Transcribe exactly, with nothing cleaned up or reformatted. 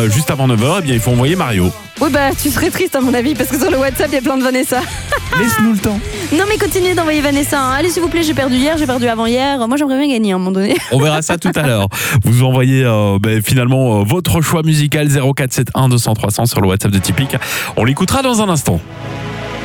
euh, juste avant neuf heures, eh bien, il faut envoyer Mario. Oui, bah, tu serais triste à mon avis, parce que sur le WhatsApp, il y a plein de Vanessa. Laisse-nous le temps. Non, mais continuez d'envoyer Vanessa. Hein. Allez, s'il vous plaît, j'ai perdu hier, j'ai perdu avant-hier. Moi, j'aimerais bien gagner à un moment donné. On verra ça tout à l'heure. Vous envoyez euh, ben, finalement euh, votre choix musical zéro quatre sept un deux cents trois cents sur le WhatsApp de Typique. On l'écoutera dans un instant.